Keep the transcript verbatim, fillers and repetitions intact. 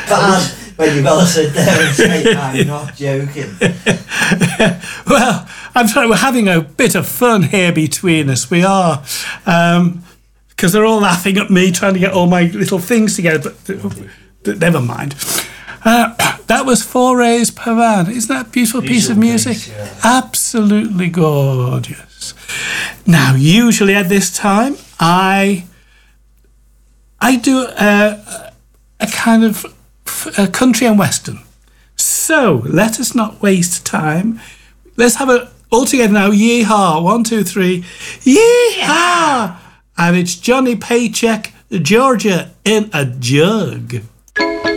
bad when you've got to sit there and say, I'm not joking. Well, I'm sorry, we're having a bit of fun here between us. We are. Um, because they're all laughing at me trying to get all my little things together, but, but never mind. Uh, that was Forays Pavan. Isn't that a beautiful piece of music? Piece, yeah. Absolutely gorgeous. Now, usually at this time, I I do a, a kind of a country and western. So let us not waste time. Let's have it all together now. Yeehaw! One, two, three. Yeehaw! And it's Johnny Paycheck, Georgia in a jug.